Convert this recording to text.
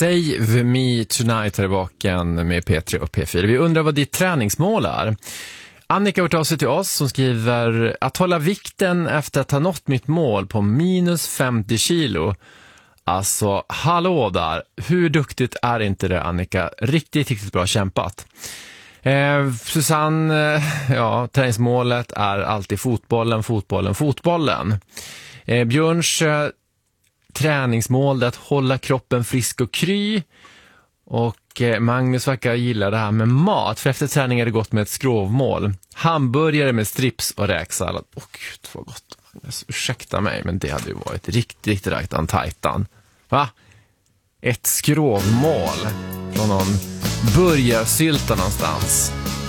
Save Me Tonight här i baken med P3 och P4. Vi undrar vad ditt träningsmål är. Annika har hört av sig till oss som skriver att hålla vikten efter att ha nått mitt mål på minus 50 kilo. Alltså, hallå där. Hur duktigt är inte det, Annika? Riktigt bra kämpat. Susanne, träningsmålet är alltid fotbollen. Björns träningsmål är att hålla kroppen frisk och kry. Och Magnus verkar gilla det här med mat. För efter träning är det gott med ett skrovmål. Hamburgare med strips och räksallad. Gud vad gott, Magnus. Ursäkta mig, men det hade ju varit riktigt rajtan tajtan. Va? Ett skrovmål från någon burgarsylta någonstans.